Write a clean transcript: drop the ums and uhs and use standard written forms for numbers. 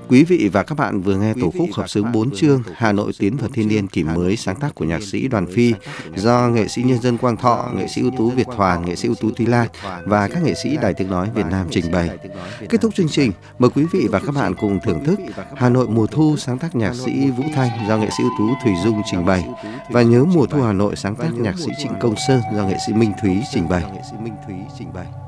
Quý vị và các bạn vừa nghe tổ khúc hợp xướng 4 chương Hà Nội tiến vào thiên niên kỷ mới, sáng tác của nhạc sĩ Đoàn Phi, do nghệ sĩ nhân dân Quang Thọ, nghệ sĩ ưu tú Việt Hoàn, nghệ sĩ ưu tú Thúy Lan và các nghệ sĩ Đài Tiếng nói Việt Nam trình bày. Kết thúc chương trình, mời quý vị và các bạn cùng thưởng thức Hà Nội mùa thu, sáng tác nhạc sĩ Vũ Thanh, do nghệ sĩ ưu tú Thùy Dung trình bày, và Nhớ mùa thu Hà Nội, sáng tác nhạc sĩ Trịnh Công Sơn, do nghệ sĩ Minh Thúy trình bày.